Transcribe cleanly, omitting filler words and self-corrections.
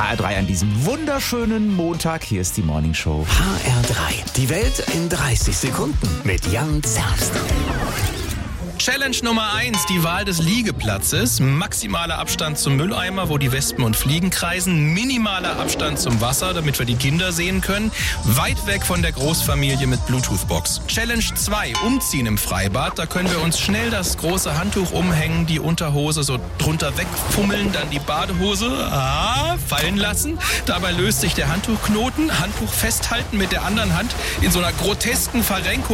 HR3 an diesem wunderschönen Montag. Hier ist die Morning Show. HR3, die Welt in 30 Sekunden mit Jan Zerbst. Challenge Nummer 1, die Wahl des Liegeplatzes. Maximaler Abstand zum Mülleimer, wo die Wespen und Fliegen kreisen. Minimaler Abstand zum Wasser, damit wir die Kinder sehen können. Weit weg von der Großfamilie mit Bluetooth-Box. Challenge 2, Umziehen im Freibad. Da können wir uns schnell das große Handtuch umhängen, die Unterhose so drunter wegfummeln, dann die Badehose fallen lassen. Dabei löst sich der Handtuchknoten. Handtuch festhalten mit der anderen Hand in so einer grotesken Verrenkung.